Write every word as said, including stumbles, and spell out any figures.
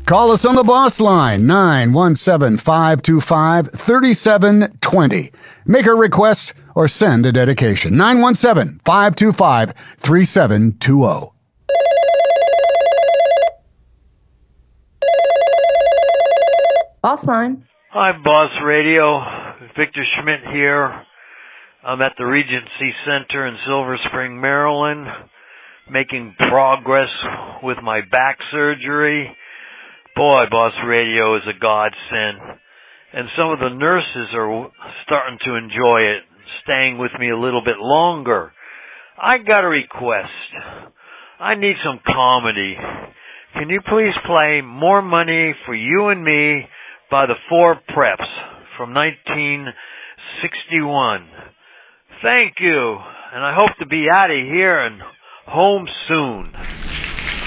Call us on the boss line, nine one seven, five two five, three seven two zero. Make a request or send a dedication, nine one seven, five two five, three seven two zero. Boss line. Hi, Boss Radio. Victor Schmidt here. I'm at the Regency Center in Silver Spring, Maryland, making progress with my back surgery. Boy, Boss Radio is a godsend. And some of the nurses are starting to enjoy it, staying with me a little bit longer. I got a request. I need some comedy. Can you please play More Money for You and Me by the Four Preps from nineteen sixty-one? Thank you, and I hope to be out of here and home soon.